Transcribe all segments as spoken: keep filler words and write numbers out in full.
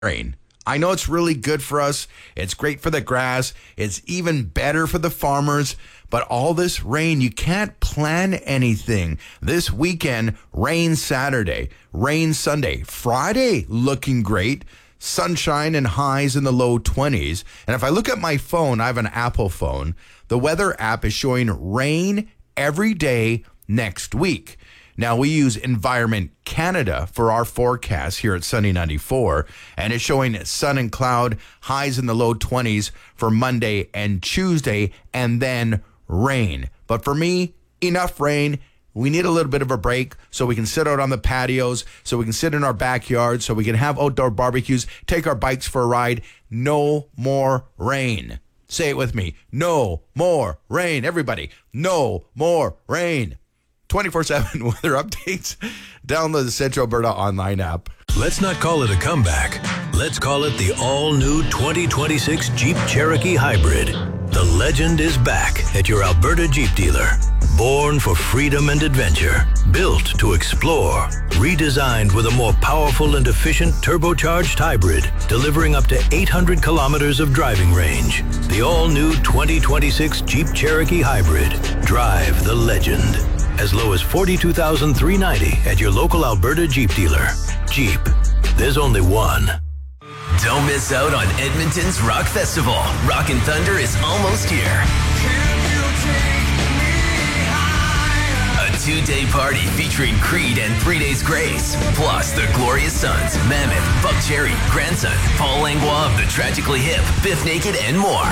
rain. I know it's really good for us. It's great for the grass. It's even better for the farmers. But all this rain, you can't plan anything. This weekend, rain Saturday, rain Sunday, Friday looking great. Sunshine and highs in the low twenties. And if I look at my phone, I have an Apple phone. The weather app is showing rain every day next week. Now, we use Environment Canada for our forecast here at Sunny ninety-four, and it's showing sun and cloud, highs in the low twenties for Monday and Tuesday, and then rain. But for me, enough rain. We need a little bit of a break so we can sit out on the patios, so we can sit in our backyard, so we can have outdoor barbecues, take our bikes for a ride. No more rain. Say it with me. No more rain. Everybody, no more rain. twenty-four seven weather updates. Download the Central Alberta online app. Let's not call it a comeback. Let's call it the all-new twenty twenty-six Jeep Cherokee Hybrid. The legend is back at your Alberta Jeep dealer. Born for freedom and adventure. Built to explore. Redesigned with a more powerful and efficient turbocharged hybrid, delivering up to eight hundred kilometers of driving range. The all-new twenty twenty-six Jeep Cherokee Hybrid. Drive the legend. As low as forty-two thousand three hundred ninety dollars at your local Alberta Jeep dealer. Jeep. There's only one. Don't miss out on Edmonton's Rock Festival. Rockin' Thunder is almost here. A two-day party featuring Creed and Three Days Grace. Plus the Glorious Sons, Mammoth, Buckcherry, Grandson, Paul Langlois of the Tragically Hip, Biff Naked, and more.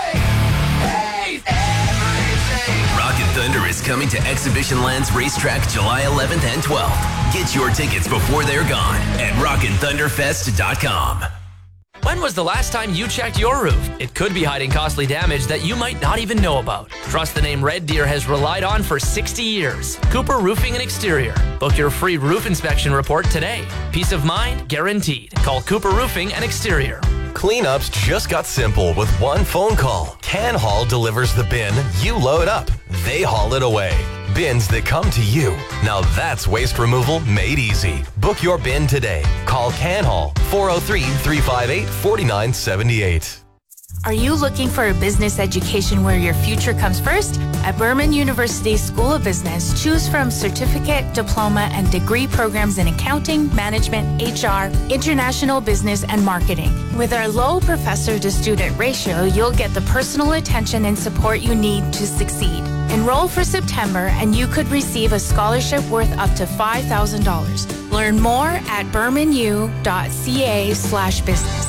Rockin' Thunder is coming to Exhibition Lands Racetrack July eleventh and twelfth. Get your tickets before they're gone at rockin thunder fest dot com. When was the last time you checked your roof? It could be hiding costly damage that you might not even know about. Trust the name Red Deer has relied on for sixty years. Cooper Roofing and Exterior. Book your free roof inspection report today. Peace of mind guaranteed. Call Cooper Roofing and Exterior. Cleanups just got simple with one phone call. Can Haul delivers the bin, you load up, they haul it away. Bins that come to you. Now that's waste removal made easy. Book your bin today. Call Can Haul four oh three, three five eight, four nine seven eight. Are you looking for a business education where your future comes first? At Berman University School of Business, choose from certificate, diploma, and degree programs in accounting, management, H R, international business, and marketing. With our low professor-to-student ratio, you'll get the personal attention and support you need to succeed. Enroll for September, and you could receive a scholarship worth up to five thousand dollars. Learn more at bermanu.ca slash business.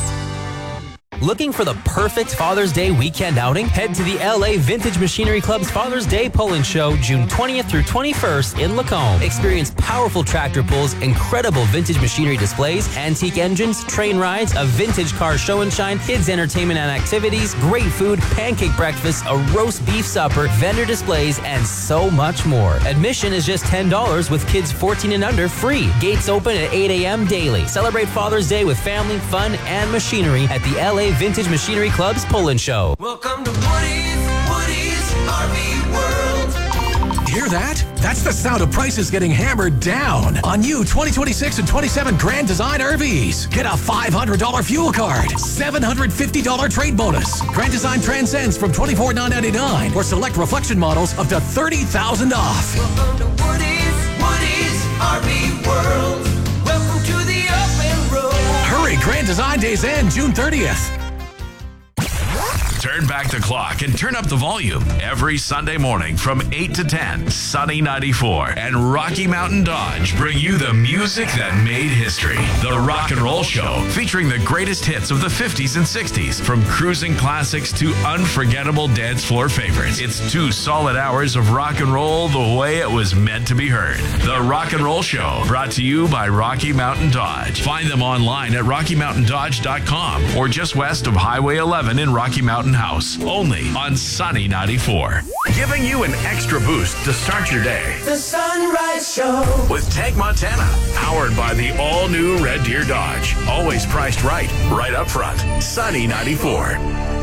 Looking for the perfect Father's Day weekend outing? Head to the L A Vintage Machinery Club's Father's Day Pull-In Show, June twentieth through twenty-first in Lacombe. Experience powerful tractor pulls, incredible vintage machinery displays, antique engines, train rides, a vintage car show and shine, kids entertainment and activities, great food, pancake breakfast, a roast beef supper, vendor displays, and so much more. Admission is just ten dollars with kids fourteen and under free. Gates open at eight a.m. daily. Celebrate Father's Day with family, fun, and machinery at the L A Vintage Machinery Club's Pull-In Show. Welcome to Woody's, Woody's R V World. Hear that? That's the sound of prices getting hammered down on new twenty twenty-six and twenty-seven Grand Design R Vs. Get a five hundred dollars fuel card, seven hundred fifty dollars trade bonus. Grand Design Transcends from twenty-four thousand nine hundred ninety-nine dollars or select reflection models up to thirty thousand dollars off. Welcome to Woody's, Woody's R V World. Welcome to the open road. Hurry, Grand Design Days end June thirtieth. Turn back the clock and turn up the volume every Sunday morning from eight to ten. Sunny ninety-four and Rocky Mountain Dodge bring you the music that made history. The Rock and Roll Show, featuring the greatest hits of the fifties and sixties, from cruising classics to unforgettable dance floor favorites. It's two solid hours of rock and roll the way it was meant to be heard. The Rock and Roll Show, brought to you by Rocky Mountain Dodge. Find them online at rocky mountain dodge dot com or just west of Highway eleven in Rocky Mountain House, only on Sunny ninety-four. Giving you an extra boost to start your day. The Sunrise Show with Tank Montana, powered by the all-new Red Deer Dodge. Always priced right, right up front. Sunny ninety-four.